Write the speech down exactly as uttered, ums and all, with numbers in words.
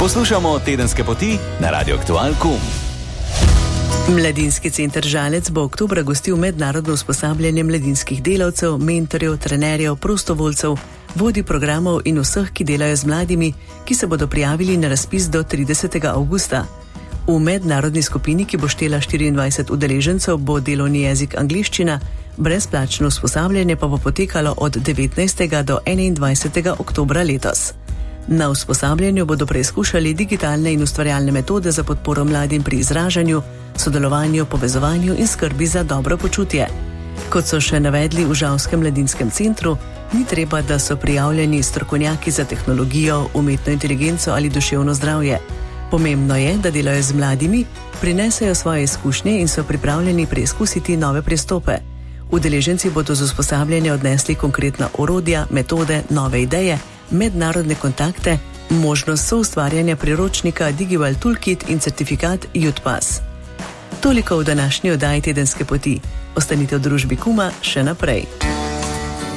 Poslušamo Tedenske poti na Radio Aktual pika com. Mladinski center Žalec bo oktobra gostil mednarodno usposabljanje mladinskih delavcev, mentorjev, trenerjev, prostovoljcev, vodij programov in vseh, ki delajo z mladimi, ki se bodo prijavili na razpis do tridesetega avgusta. V mednarodni skupini, ki bo štela štiriindvajset udeležencev, bo delovni jezik angleščina, brezplačno usposabljanje pa bo potekalo od devetnajstega do enaindvajsetega oktobra letos. Na usposabljanju bodo preizkušali digitalne in ustvarjalne metode za podporo mladim pri izražanju, sodelovanju, povezovanju in skrbi za dobro počutje. Kot so še navedli v Žalskem mladinskem centru, ni treba, da so prijavljeni strokovnjaki za tehnologijo, umetno inteligenco ali duševno zdravje. Pomembno je, da delajo z mladimi, prinesejo svoje izkušnje in so pripravljeni preizkusiti nove pristope. Udeleženci bodo z usposabljanja odnesli konkretna orodja, metode, nove ideje, mednarodne kontakte, možnost soustvarjanja priročnika Digital Toolkit in certifikat Youth Pass. Toliko v današnji oddaji Tedenske poti. Ostanite v družbi Kuma še naprej.